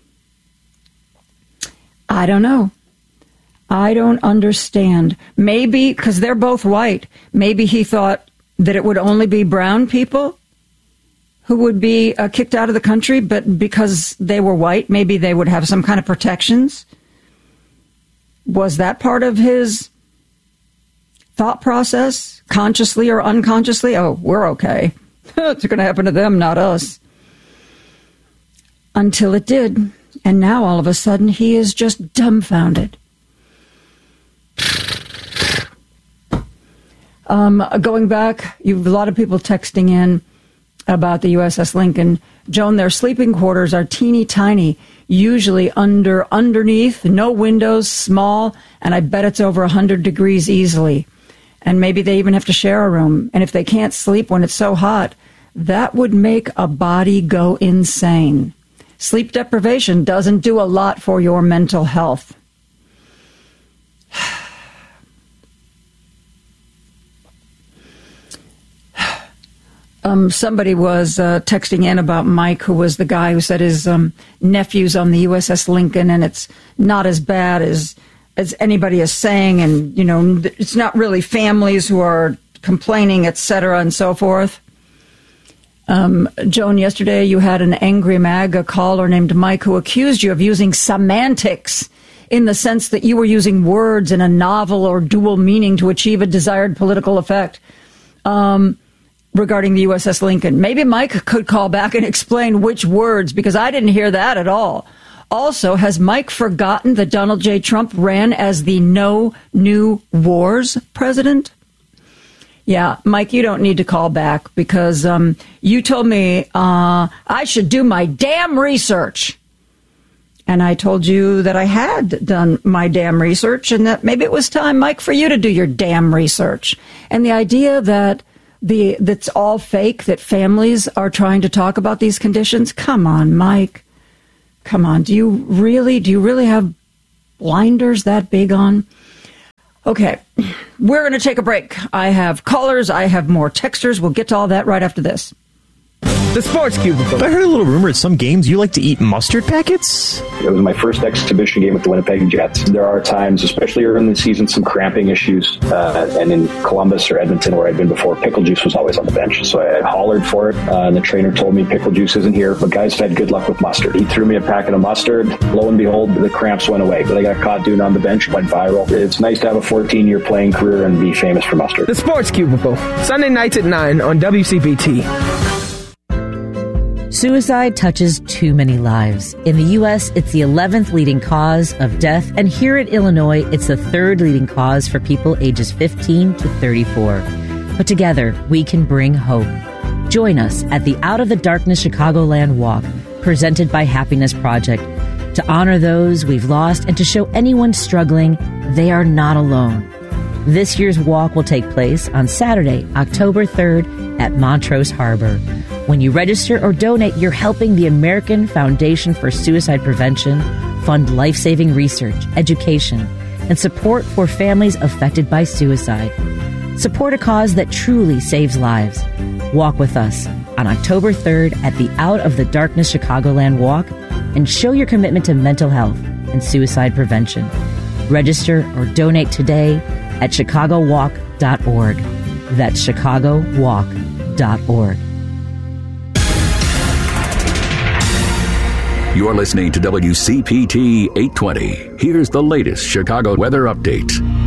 Speaker 26: I don't know. I don't understand. Maybe, because they're both white, maybe he thought that it would only be brown people who would be uh, kicked out of the country, but because they were white, maybe they would have some kind of protections. Was that part of his thought process, consciously or unconsciously? Oh, we're okay. It's going to happen to them, not us. Until it did. And now all of a sudden he is just dumbfounded. Um, going back, you've a lot of people texting in about the U S S Lincoln. Joan, their sleeping quarters are teeny tiny, usually under underneath, no windows, small, and I bet it's over one hundred degrees easily. And maybe they even have to share a room. And if they can't sleep when it's so hot, that would make a body go insane. Sleep deprivation doesn't do a lot for your mental health. Um, somebody was uh, texting in about Mike, who was the guy who said his um, nephew's on the U S S Lincoln, and it's not as bad as as anybody is saying, and you know, it's not really families who are complaining, et cetera, and so forth. Um, Joan, yesterday you had an angry MAGA caller named Mike who accused you of using semantics in the sense that you were using words in a novel or dual meaning to achieve a desired political effect. Um, regarding the U S S Lincoln. Maybe Mike could call back and explain which words, because I didn't hear that at all. Also, has Mike forgotten that Donald J. Trump ran as the No New Wars president? Yeah, Mike, you don't need to call back because um, you told me uh, I should do my damn research. And I told you that I had done my damn research and that maybe it was time, Mike, for you to do your damn research. And the idea that the that's all fake, that families are trying to talk about these conditions. Come on, Mike. Come on. Do you really, do you really have blinders that big on? Okay, we're going to take a break. I have callers. I have more texters. We'll get to all that right after this.
Speaker 8: The Sports Cubicle. I heard a little rumor at some games you like to eat mustard packets?
Speaker 10: It was my first exhibition game with the Winnipeg Jets. There are times, especially early in the season, some cramping issues. Uh, and in Columbus or Edmonton, where I'd been before, pickle juice was always on the bench. So I hollered for it, uh, and the trainer told me pickle juice isn't here, but guys had good luck with mustard. He threw me a packet of mustard. Lo and behold, the cramps went away. But I got caught doing it on the bench, went viral. It's nice to have a fourteen-year playing career and be famous for mustard.
Speaker 8: The Sports Cubicle, Sunday nights at nine on W C P T.
Speaker 11: Suicide touches too many lives. In the U S, it's the eleventh leading cause of death, and here in Illinois, it's the third leading cause for people ages fifteen to thirty-four. But together, we can bring hope. Join us at the Out of the Darkness Chicagoland Walk, presented by Happiness Project, to honor those we've lost and to show anyone struggling they are not alone. This year's walk will take place on Saturday, October third at Montrose Harbor. When you register or donate, you're helping the American Foundation for Suicide Prevention fund life-saving research, education, and support for families affected by suicide. Support a cause that truly saves lives. Walk with us on October third at the Out of the Darkness Chicagoland Walk and show your commitment to mental health and suicide prevention. Register or donate today at chicago walk dot org. That's chicago walk dot org.
Speaker 9: You're listening to W C P T eight twenty. Here's the latest Chicago weather update.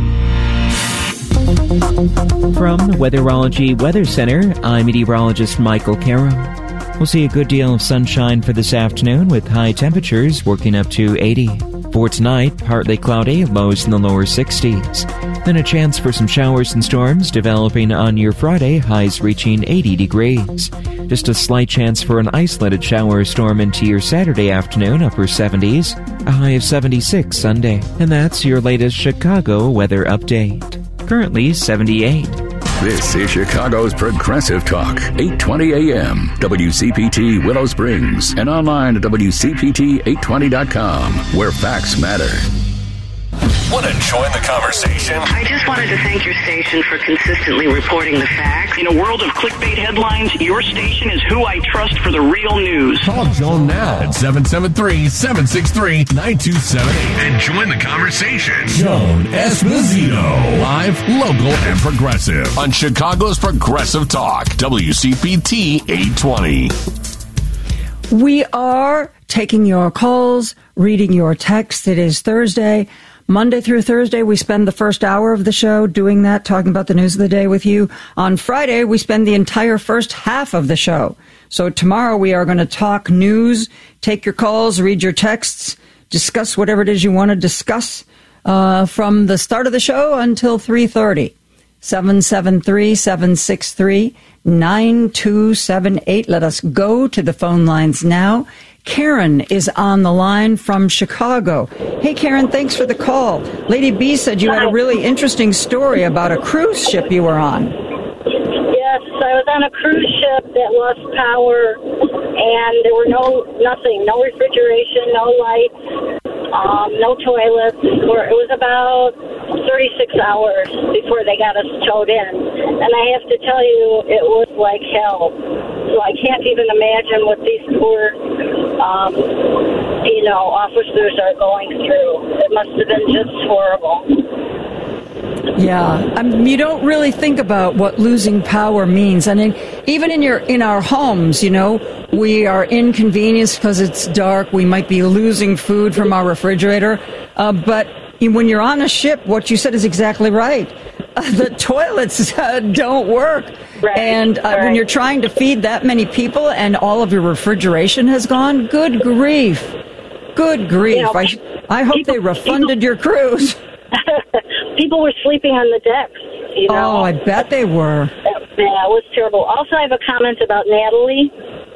Speaker 1: From the Weatherology Weather Center, I'm meteorologist Michael Caro. We'll see a good deal of sunshine for this afternoon with high temperatures working up to eighty. For tonight, partly cloudy, lows in the lower sixties. Then a chance for some showers and storms developing on your Friday, highs reaching eighty degrees. Just a slight chance for an isolated shower or storm into your Saturday afternoon, upper seventies. A high of seventy-six Sunday. And that's your latest Chicago weather update. Currently seventy-eight.
Speaker 9: This is Chicago's Progressive Talk, eight twenty A M, W C P T Willow Springs, and online at W C P T eight twenty dot com, where facts matter.
Speaker 14: Want to join the conversation?
Speaker 12: I just wanted to thank your station for consistently reporting the facts.
Speaker 13: In a world of clickbait headlines, your station is who I trust for the real news.
Speaker 14: Call Joan now at seven seven three, seven six three, nine two seven eight and join the conversation. Joan Esposito, live, local, and progressive on Chicago's Progressive Talk, W C P T eight twenty.
Speaker 26: We are taking your calls, reading your texts. It is Thursday. Monday through Thursday, we spend the first hour of the show doing that, talking about the news of the day with you. On Friday, we spend the entire first half of the show. So tomorrow, we are going to talk news, take your calls, read your texts, discuss whatever it is you want to discuss uh, from the start of the show until three thirty. seven seven three, seven six three, nine two seven eight. Let us go to the phone lines now. Karen is on the line from Chicago. Hey, Karen, thanks for the call. Lady B said you had a really interesting story about a cruise ship you were on.
Speaker 16: Yes, I was on a cruise ship that lost power, and there were no, nothing, no refrigeration, no lights, um, no toilets. It was about thirty-six hours before they got us towed in. And I have to tell you, it was like hell. So I can't even imagine what these poor, um, you know, officers are going through. It must have been just horrible.
Speaker 26: Yeah, I mean, you don't really think about what losing power means. I mean, even in your in our homes, you know, we are inconvenienced because it's dark. We might be losing food from our refrigerator. Uh, but when you're on a ship, what you said is exactly right. Uh, the toilets uh, don't work. Right, and uh, right. When you're trying to feed that many people and all of your refrigeration has gone, good grief. Good grief.
Speaker 16: You know,
Speaker 26: I, I hope
Speaker 16: people,
Speaker 26: they refunded
Speaker 16: people,
Speaker 26: your cruise.
Speaker 16: People were sleeping on the decks, you know.
Speaker 26: Oh, I bet they were.
Speaker 16: Yeah, it was terrible. Also, I have a comment about Natalie.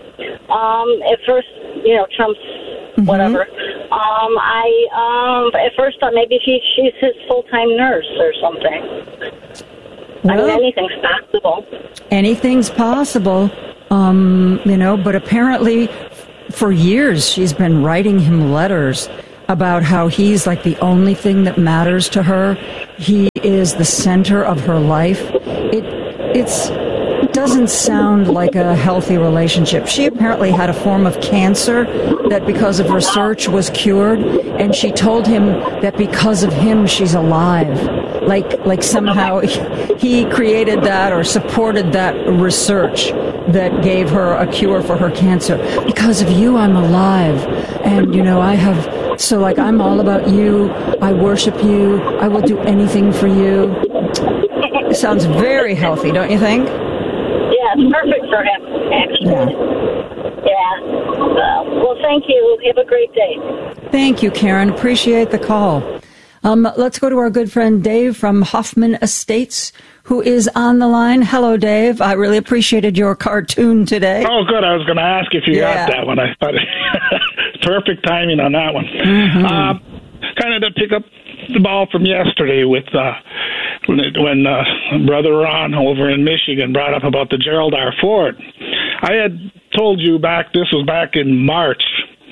Speaker 16: Um, at first, you know, Trump's mm-hmm. whatever. Um, I um, at first thought maybe she, she's his full-time nurse or something. Well, I mean, anything's possible.
Speaker 26: Anything's possible, um, you know, but apparently for years she's been writing him letters about how he's like the only thing that matters to her. He is the center of her life. It it's it doesn't sound like a healthy relationship. She apparently had a form of cancer that because of research was cured, and she told him that because of him she's alive. Like like somehow he created that or supported that research that gave her a cure for her cancer. Because of you, I'm alive. And, you know, I have, so like I'm all about you. I worship you. I will do anything for you. It sounds very healthy, don't you think?
Speaker 16: Yeah, it's perfect for him, actually. Yeah. yeah. Uh, well, thank you. Have a great day.
Speaker 26: Thank you, Karen. Appreciate the call. Um, let's go to our good friend Dave from Hoffman Estates, who is on the line. Hello, Dave. I really appreciated your cartoon today.
Speaker 4: Oh, good. I was going to ask if you
Speaker 26: yeah.
Speaker 4: got that one. I thought perfect timing on that one.
Speaker 26: Mm-hmm.
Speaker 4: Uh, kind of to pick up the ball from yesterday with uh, when, it, when uh, Brother Ron over in Michigan brought up about the Gerald R. Ford. I had told you back, this was back in March,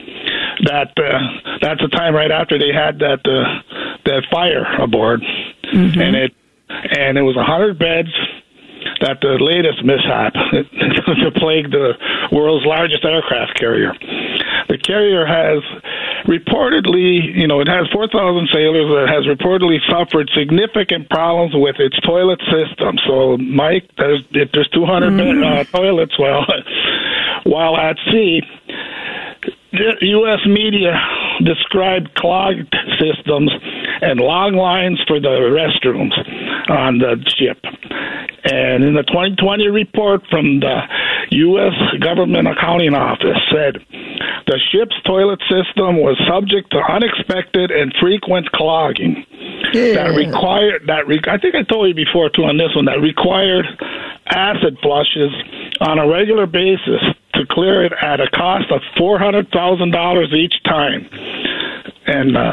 Speaker 4: that uh, that's the time right after they had that uh, that fire aboard, mm-hmm. and it and it was a hundred beds. That the latest mishap to plague the world's largest aircraft carrier. The carrier has reportedly, you know, it has four thousand sailors. It has reportedly suffered significant problems with its toilet system. So, Mike, there's if there's two hundred mm-hmm. uh, toilets, well, while at sea. U S media described clogged systems and long lines for the restrooms on the ship. And in the twenty twenty report from the U S Government Accounting Office said the ship's toilet system was subject to unexpected and frequent clogging. Yeah. That required that re- I think I told you before too on this one that required acid flushes on a regular basis to clear it at a cost of four hundred thousand dollars each time. And uh,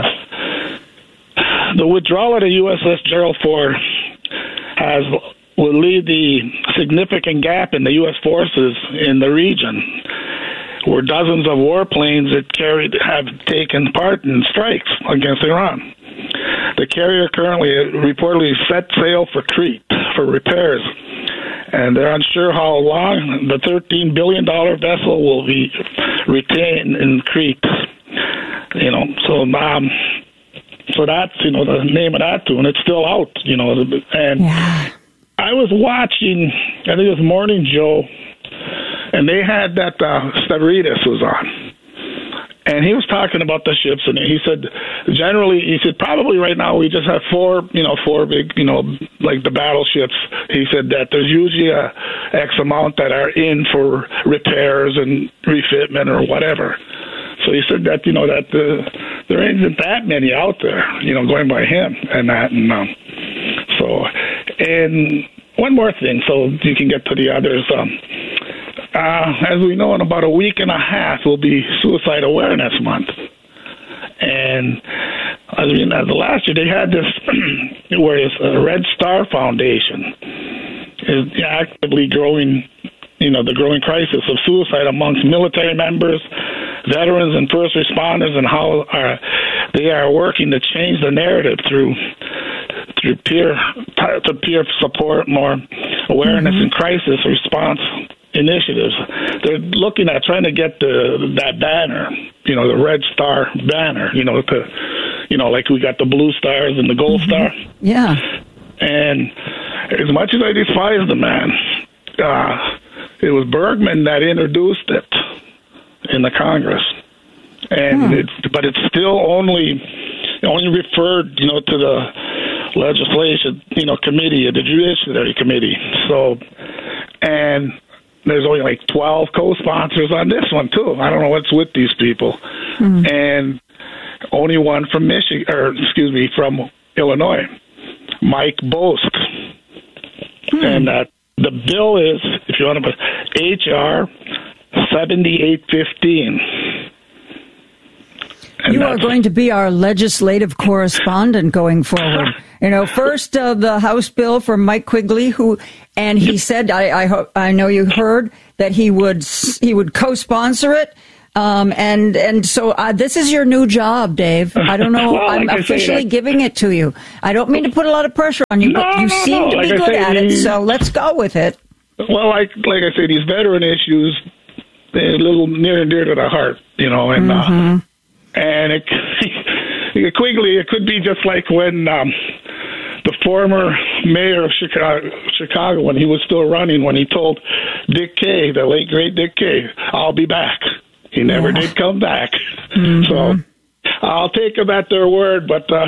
Speaker 4: the withdrawal of the U S S Gerald Ford has will leave the significant gap in the U S forces in the region, where dozens of warplanes that carried have taken part in strikes against Iran. The carrier currently reportedly set sail for Crete for repairs, and they're unsure how long the thirteen billion dollars vessel will be retained in Crete. You know, so um, so that's, you know, the name of that tune. It's still out, you know, and yeah. I was watching, I think it was Morning Joe, and they had that uh, Stavridis was on. And he was talking about the ships, and he said, generally, he said, probably right now we just have four, you know, four big, you know, like the battleships. He said that there's usually a X amount that are in for repairs and refitment or whatever. So he said that, you know, that the, there isn't that many out there, you know, going by him and that. And um, so, and one more thing, so you can get to the others. Um, Uh, as we know, in about a week and a half will be Suicide Awareness Month. And I mean, as last year they had this, where it's a Red Star Foundation is actively growing, you know, the growing crisis of suicide amongst military members, veterans, and first responders, and how are, they are working to change the narrative through through peer to peer support, more awareness, mm-hmm. and crisis response initiatives. They're looking at trying to get the that banner, you know, the Red Star banner, you know, to, you know, like we got the Blue Stars and the Gold mm-hmm. Star.
Speaker 26: Yeah.
Speaker 4: And as much as I despise the man, uh, it was Bergman that introduced it in the Congress, and hmm. it's but it's still only only referred, you know, to the legislation, you know, committee, the Judiciary Committee. So, and there's only like twelve co-sponsors on this one, too. I don't know what's with these people. Mm-hmm. And only one from Michigan, or excuse me, from Illinois, Mike Bost. Hmm. And uh, the bill is, if you want to put H R seventy-eight fifteen.
Speaker 26: You are going to be our legislative correspondent going forward. You know, first uh, the House bill from Mike Quigley, who, and he said, I I, hope, I know you heard that he would he would co-sponsor it. Um, and and so uh, this is your new job, Dave. I don't know.
Speaker 4: Well,
Speaker 26: I'm
Speaker 4: like
Speaker 26: officially
Speaker 4: say,
Speaker 26: giving it to you. I don't mean to put a lot of pressure on you,
Speaker 4: no,
Speaker 26: but you
Speaker 4: no,
Speaker 26: seem
Speaker 4: no.
Speaker 26: to
Speaker 4: like
Speaker 26: be
Speaker 4: I
Speaker 26: good
Speaker 4: say,
Speaker 26: at it.
Speaker 4: he,
Speaker 26: So let's go with it.
Speaker 4: Well, like like I say, these veteran issues, they're a little near and dear to the heart, you know, and mm-hmm. uh, and it, Quigley, it could be just like when um, the former mayor of Chicago, Chicago, when he was still running, when he told Dick Kay, the late great Dick Kay, "I'll be back." He never yeah. did come back. Mm-hmm. So I'll take them at their word, but uh,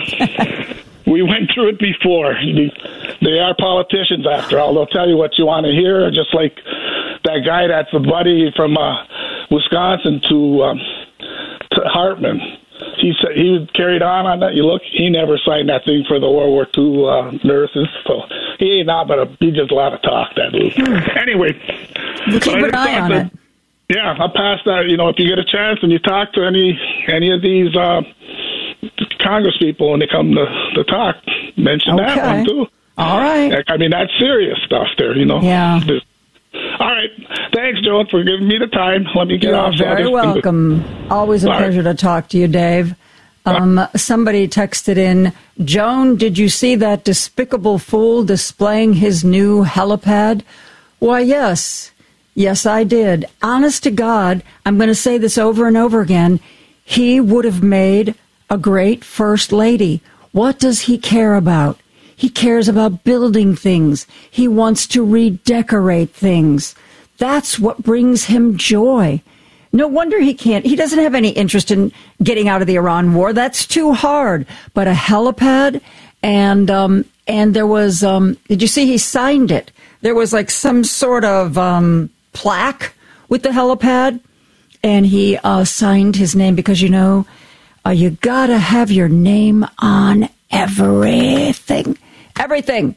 Speaker 4: we went through it before. They are politicians, after all. They'll tell you what you want to hear, just like that guy that's a buddy from uh, Wisconsin to, um, to Hartman. He said he was carried on on that. You look, he never signed that thing for the World War Two uh, nurses. So he ain't not, but a, he just a lot of talk, that dude. Hmm. Anyway.
Speaker 26: We'll keep an eye on
Speaker 4: that,
Speaker 26: it.
Speaker 4: Yeah, I'll pass that. You know, if you get a chance and you talk to any any of these uh, Congress people when they come to, to talk, mention okay. that one too.
Speaker 26: All right.
Speaker 4: I mean, that's serious stuff there, you know.
Speaker 26: Yeah.
Speaker 4: There's, all right. Thanks, Joan, for giving me the time. Let me get
Speaker 26: You're
Speaker 4: off.
Speaker 26: very so welcome. Always a all pleasure right. to talk to you, Dave. Um, somebody texted in, Joan, did you see that despicable fool displaying his new helipad? Why, yes. Yes, I did. Honest to God, I'm going to say this over and over again. He would have made a great first lady. What does he care about? He cares about building things. He wants to redecorate things. That's what brings him joy. No wonder he can't. He doesn't have any interest in getting out of the Iran war. That's too hard. But a helipad, and um, and there was, um, did you see he signed it? There was like some sort of um, plaque with the helipad, and he uh, signed his name because, you know, uh, you gotta have your name on everything. Everything.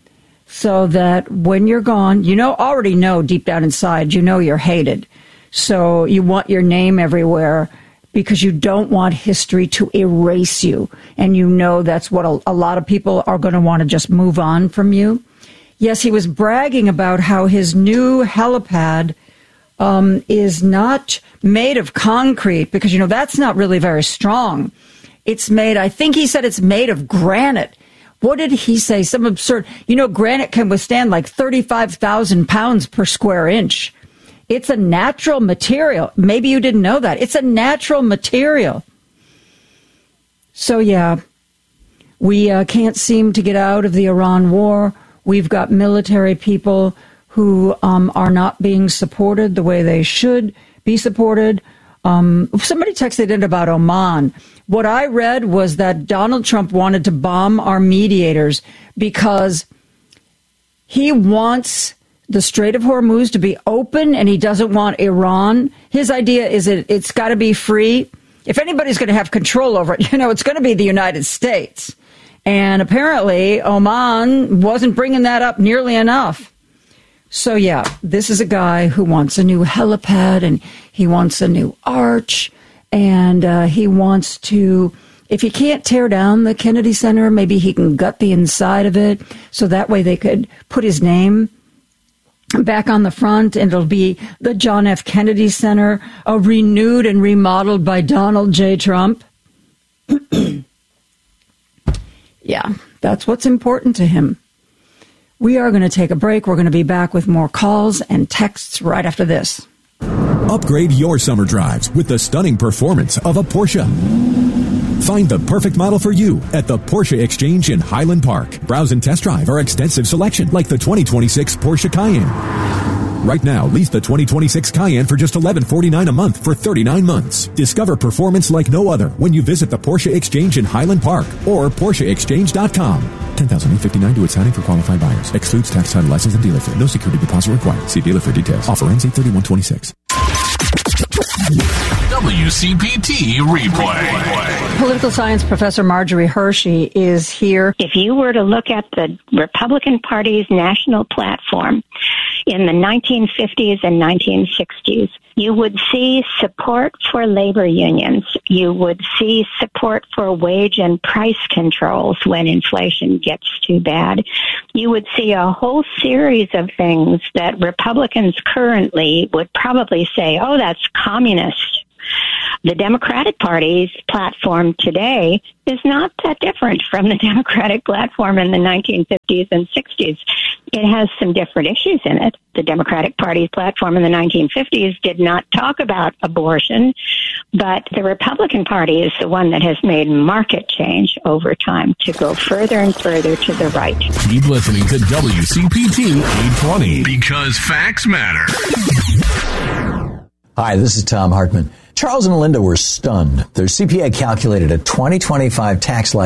Speaker 26: So that when you're gone, you know, already know deep down inside, you know you're hated. So you want your name everywhere because you don't want history to erase you. And you know that's what a, a lot of people are going to want to just move on from you. Yes, he was bragging about how his new helipad um, is not made of concrete because, you know, that's not really very strong. It's made, I think he said it's made of granite. What did he say? Some absurd, you know, granite can withstand like thirty-five thousand pounds per square inch. It's a natural material. Maybe you didn't know that. It's a natural material. So, yeah, we uh, can't seem to get out of the Iran war. We've got military people who um, are not being supported the way they should be supported. Um, somebody texted in about Oman. What I read was that Donald Trump wanted to bomb our mediators because he wants the Strait of Hormuz to be open and he doesn't want Iran. His idea is that it's got to be free. If anybody's going to have control over it, you know, it's going to be the United States. And apparently Oman wasn't bringing that up nearly enough. So, yeah, this is a guy who wants a new helipad and he wants a new arch. And uh, he wants to, if he can't tear down the Kennedy Center, maybe he can gut the inside of it. So that way they could put his name back on the front, and it'll be the John F. Kennedy Center, uh, renewed and remodeled by Donald J. Trump. Yeah, that's what's important to him. We are going to take a break. We're going to be back with more calls and texts right after this.
Speaker 15: Upgrade your summer drives with the stunning performance of a Porsche. Find the perfect model for you at the Porsche Exchange in Highland Park. Browse and test drive our extensive selection like the twenty twenty-six Porsche Cayenne. Right now, lease the twenty twenty-six Cayenne for just eleven forty-nine a month for thirty-nine months. Discover performance like no other when you visit the Porsche Exchange in Highland Park or Porsche Exchange dot com. ten thousand eight hundred fifty-nine to its signing for qualified buyers. Excludes tax, title, license, and dealer fee. No security deposit required. See dealer for details. Offer ends eight thirty-one twenty-six.
Speaker 14: W C P T replay.
Speaker 26: Political science professor Marjorie Hershey is here.
Speaker 17: If you were to look at the Republican Party's national platform in the nineteen fifties and nineteen sixties, you would see support for labor unions. You would see support for wage and price controls when inflation gets too bad. You would see a whole series of things that Republicans currently would probably say, oh, that's communist. The Democratic Party's platform today is not that different from the Democratic platform in the nineteen fifties and sixties. It has some different issues in it. The Democratic Party's platform in the nineteen fifties did not talk about abortion, but the Republican Party is the one that has made market change over time to go further and further to the right.
Speaker 14: Keep listening to W C P T eight twenty because facts matter.
Speaker 18: Hi, this is Tom Hartman. Charles and Linda were stunned. Their C P A calculated a twenty twenty-five tax liability